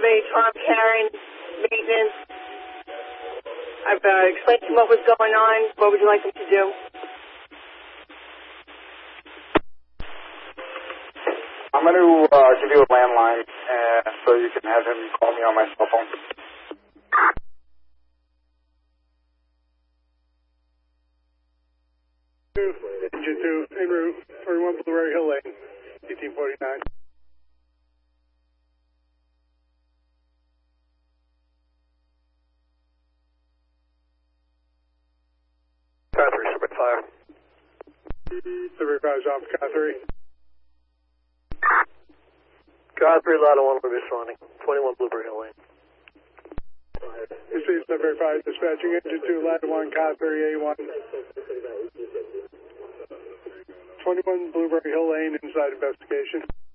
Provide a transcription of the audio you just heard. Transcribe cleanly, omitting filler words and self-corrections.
a Tom Karen maintenance. I've explained to him what was going on. What would you like him to do? I'm going to give you a landline so you can have him call me on my cell phone. Engine 2, en route, 41 Blueberry Hill Lane, 1849. Car 3, Super 5. Super 5 is off, Car 3. Car 3, Lotto 1 will be responding, 21 Blueberry Hill Lane. This is Super 5 dispatching, engine 2, Ladder 1, Car 3, A1. 21 Blueberry Hill Lane, inside investigation.